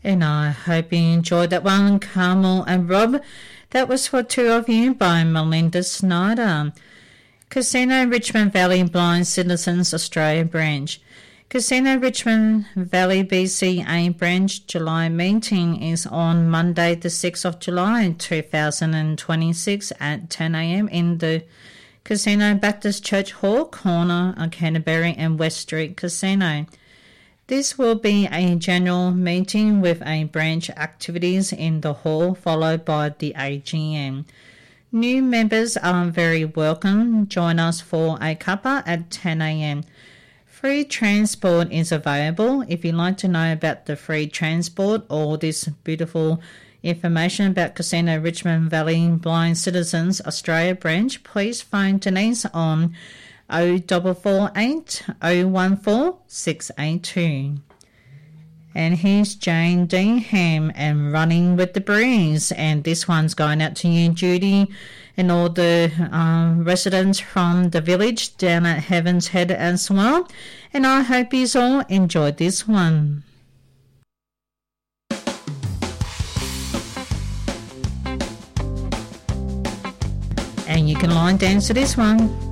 And I hope you enjoyed that one, Carmel and Rob. That was for two of you by Melinda Snyder. Casino Richmond Valley Blind Citizens Australia Branch. Casino Richmond Valley BCA Branch July meeting is on Monday the 6th of July 2026 at 10 a.m. in the Casino Baptist Church Hall, corner of Canterbury and West Street Casino. This will be a general meeting with a branch activities in the hall followed by the AGM. New members are very welcome. Join us for a cuppa at 10 a.m. Free transport is available. If you'd like to know about the free transport or this beautiful information about Casino Richmond Valley Blind Citizens Australia Branch, please phone Denise on 0448 014 682. And here's Jane Deanham and Running with the Breeze. And this one's going out to you, Judy, and all the residents from the village down at Heaven's Head as well. And I hope you all enjoyed this one. And you can line dance to this one.